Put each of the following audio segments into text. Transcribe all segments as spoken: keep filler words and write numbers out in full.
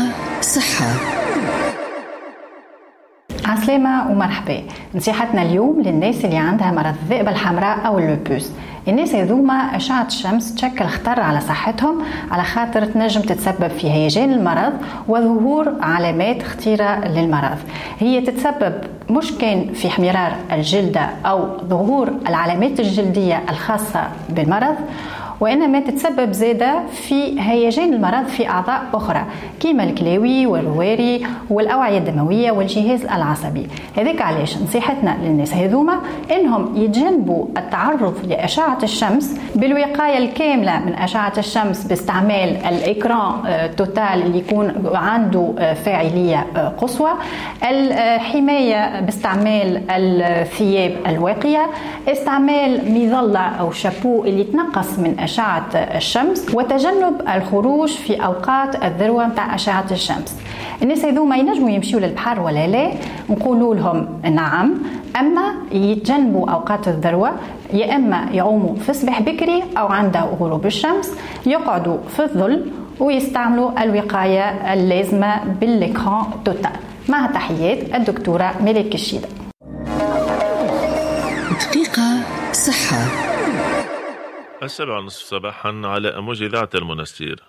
صحة. عسلامة ومرحبا. نصيحتنا اليوم للناس اللي عندها مرض الذئبة الحمراء أو اللوبوس. الناس هذوما أشعة الشمس تشكل خطر على صحتهم، على خاطر تنجم تتسبب في هيجان المرض وظهور علامات خطيرة للمرض. هي تتسبب مش كان في احمرار الجلد أو ظهور العلامات الجلدية الخاصة بالمرض، وإنما تتسبب زادة في هيجان المرض في أعضاء أخرى كيما الكلاوي والرواري والأوعية الدموية والجهاز العصبي. هذاك علاش نصيحتنا للناس هذوما إنهم يتجنبوا التعرض لأشعة الشمس بالوقاية الكاملة من أشعة الشمس باستعمال الإكران توتال اللي يكون عنده فاعلية قصوى، الحماية باستعمال الثياب الواقية، استعمال مظلة أو شابو اللي تنقص من أشعة الشمس، وتجنب الخروج في أوقات الذروة متاع أشعة الشمس. الناس هذوما ينجموا يمشيوا للبحر ولا لا؟ نقولوا لهم نعم، أما يتجنبوا أوقات الذروة، يا إما يعوموا في الصباح بكري أو عند غروب الشمس، يقعدوا في الظل ويستعملوا الوقاية اللازمة بالإكران توتال. مع تحيات الدكتورة ملك الشيدة. دقيقة صحة. السابعة نصف صباحا على أمواج إذاعة المنستير.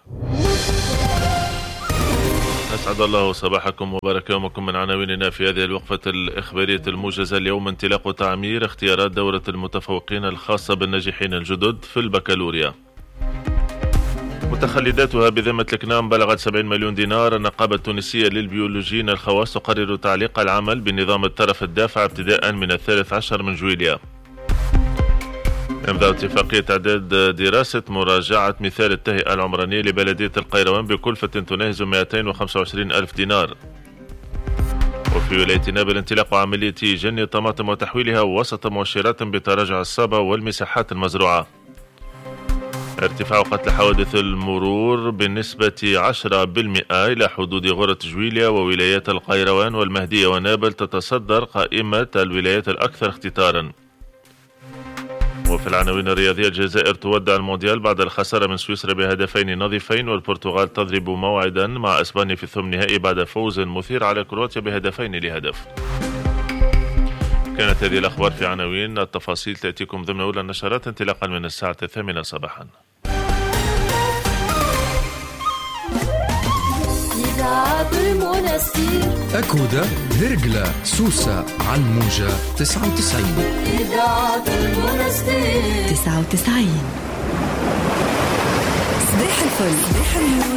أسعد الله صباحكم وبارك يومكم من عناويننا في هذه الوقفة الإخبارية الموجزة اليوم. انطلاق وتعمير اختيارات دورة المتفوقين الخاصة بالناجحين الجدد في البكالوريا. متخلداتها بذمة الكنام بلغت سبعين مليون دينار. النقابة التونسية للبيولوجيين الخواص تقرر تعليق العمل بنظام الترف الدافع ابتداء من الثالث عشر من جويليا. إمضاء اتفاقية إعداد دراسة مراجعة مثال التهيئة العمرانية لبلدية القيروان بكلفة تناهز مئتين وخمسة وعشرين ألف دينار. وفي ولاية نابل انطلاق عملية جني الطماطم وتحويلها وسط مؤشرات بتراجع الصابة والمساحات المزروعة. ارتفاع قتل حوادث المرور بالنسبة عشرة بالمئة إلى حدود غرة جويليا وولايات القيروان والمهدية ونابل تتصدر قائمة الولايات الأكثر اختطارا. وفي العناوين الرياضية الجزائر تودع المونديال بعد الخسارة من سويسرا بهدفين نظيفين، والبرتغال تضرب موعدا مع اسبانيا في الثمن النهائي بعد فوز مثير على كرواتيا بهدفين لهدف. كانت هذه الأخبار في عناوين. التفاصيل تأتيكم ضمن أولى النشرات انطلاقا من الساعة الثامنة صباحا. أكودا هرقلة سوسة على الموجة تسعة وتسعين تسعة وتسعين. صباح الفل.